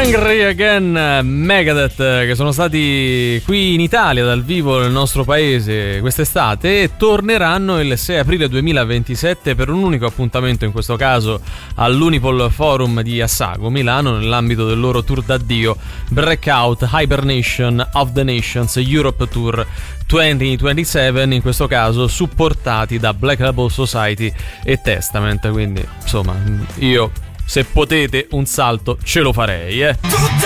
Angry Again, Megadeth, che sono stati qui in Italia dal vivo nel nostro paese quest'estate e torneranno il 6 aprile 2027 per un unico appuntamento, in questo caso all'Unipol Forum di Assago, Milano, nell'ambito del loro tour d'addio Breakout Hibernation of the Nations Europe Tour 2027, in questo caso supportati da Black Label Society e Testament. Quindi insomma, io, se potete, un salto ce lo farei,